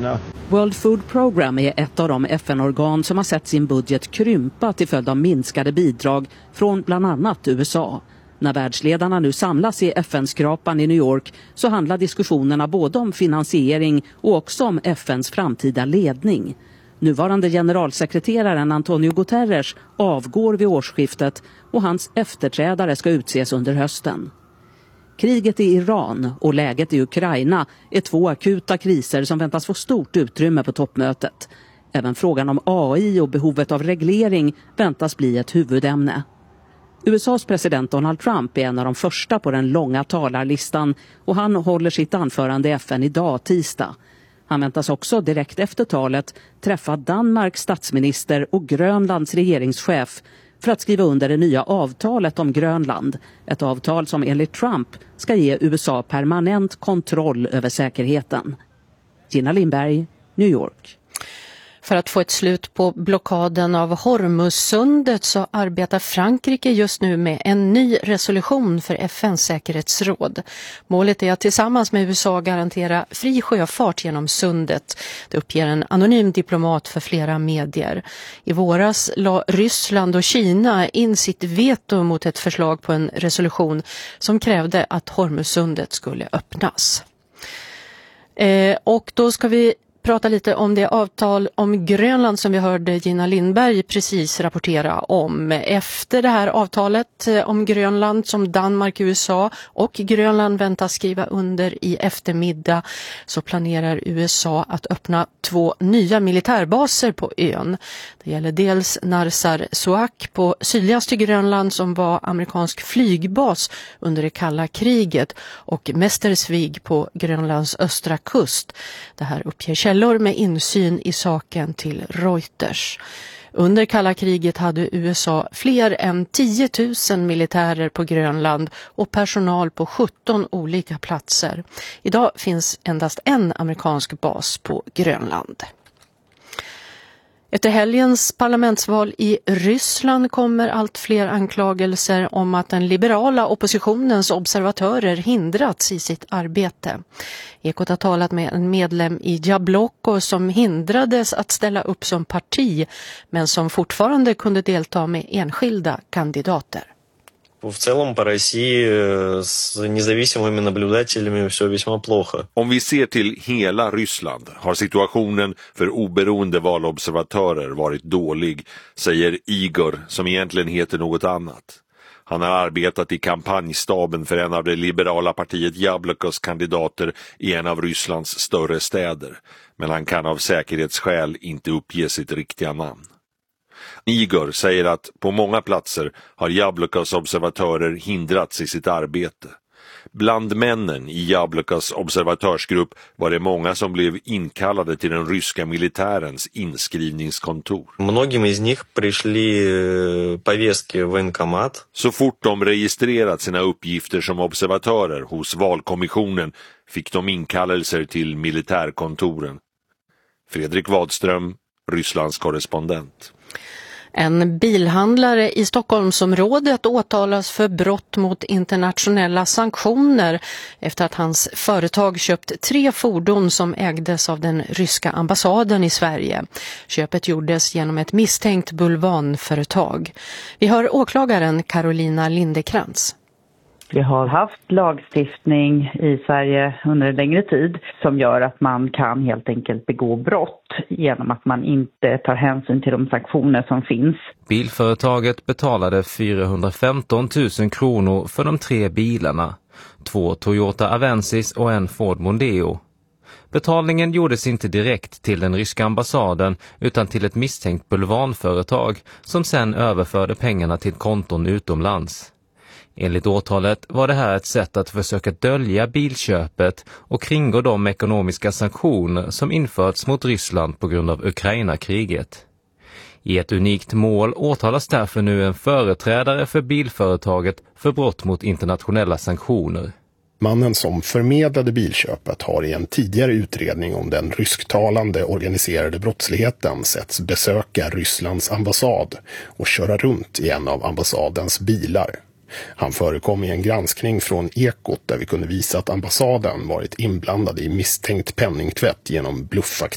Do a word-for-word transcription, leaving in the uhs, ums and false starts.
Kina. World Food Program är ett av de F N-organ som har sett sin budget krympa till följd av minskade bidrag från bland annat U S A. När världsledarna nu samlas i F N-skrapan i New York så handlar diskussionerna både om finansiering och också om F N:s framtida ledning. Nuvarande generalsekreteraren Antonio Guterres avgår vid årsskiftet och hans efterträdare ska utses under hösten. Kriget i Iran och läget i Ukraina är två akuta kriser som väntas få stort utrymme på toppmötet. Även frågan om A I och behovet av reglering väntas bli ett huvudämne. U S A:s president Donald Trump är en av de första på den långa talarlistan och han håller sitt anförande i F N idag tisdag. Han väntas också direkt efter talet träffa Danmarks statsminister och Grönlands regeringschef för att skriva under det nya avtalet om Grönland. Ett avtal som enligt Trump ska ge U S A permanent kontroll över säkerheten. Gina Lindberg, New York. För att få ett slut på blockaden av Hormuzsundet så arbetar Frankrike just nu med en ny resolution för F N:s säkerhetsråd. Målet är att tillsammans med U S A garantera fri sjöfart genom sundet. Det uppger en anonym diplomat för flera medier. I våras la Ryssland och Kina in sitt veto mot ett förslag på en resolution som krävde att Hormuzsundet skulle öppnas. Eh, och då ska vi prata lite om det avtal om Grönland som vi hörde Gina Lindberg precis rapportera om. Efter det här avtalet om Grönland som Danmark, U S A och Grönland väntas skriva under i eftermiddag så planerar U S A att öppna två nya militärbaser på ön. Det gäller dels Narsarsuaq på sydligaste Grönland som var amerikansk flygbas under det kalla kriget och Mestersvig på Grönlands östra kust. Det här uppger källor med insyn i saken till Reuters. Under kalla kriget hade U S A fler än tio tusen militärer på Grönland och personal på sjutton olika platser. Idag finns endast en amerikansk bas på Grönland. Efter helgens parlamentsval i Ryssland kommer allt fler anklagelser om att den liberala oppositionens observatörer hindrats i sitt arbete. Ekot har talat med en medlem i Jabloko som hindrades att ställa upp som parti men som fortfarande kunde delta med enskilda kandidater. В целом по России с независимыми наблюдателями все весьма плохо. Om vi ser till hela Ryssland har situationen för oberoende valobservatörer varit dålig, säger Igor som egentligen heter något annat. Han har arbetat i kampanjstaben för en av det liberala partiet Jablokos kandidater i en av Rysslands större städer, men han kan av säkerhetsskäl inte uppge sitt riktiga namn. Igor säger att på många platser har Jablokos observatörer hindrats i sitt arbete. Bland männen i Jablokos observatörsgrupp var det många som blev inkallade till den ryska militärens inskrivningskontor. Многим из них пришли повестки в военкомат. Så fort de registrerat sina uppgifter som observatörer hos valkommissionen fick de inkallelser till militärkontoren. Fredrik Wadström, Rysslands korrespondent. En bilhandlare i Stockholmsområdet åtalas för brott mot internationella sanktioner efter att hans företag köpt tre fordon som ägdes av den ryska ambassaden i Sverige. Köpet gjordes genom ett misstänkt bulvanföretag. Vi hör åklagaren Carolina Lindekrantz. Vi har haft lagstiftning i Sverige under en längre tid som gör att man kan helt enkelt begå brott genom att man inte tar hänsyn till de sanktioner som finns. Bilföretaget betalade fyrahundrafemton tusen kronor för de tre bilarna, två Toyota Avensis och en Ford Mondeo. Betalningen gjordes inte direkt till den ryska ambassaden utan till ett misstänkt bulvanföretag som sedan överförde pengarna till konton utomlands. Enligt åtalet var det här ett sätt att försöka dölja bilköpet och kringgå de ekonomiska sanktioner som införts mot Ryssland på grund av Ukraina-kriget. I ett unikt mål åtalas därför nu en företrädare för bilföretaget för brott mot internationella sanktioner. Mannen som förmedlade bilköpet har i en tidigare utredning om den rysktalande organiserade brottsligheten setts besöka Rysslands ambassad och köra runt i en av ambassadens bilar. Han förekom i en granskning från Ekot där vi kunde visa att ambassaden varit inblandad i misstänkt penningtvätt genom bluffakturor.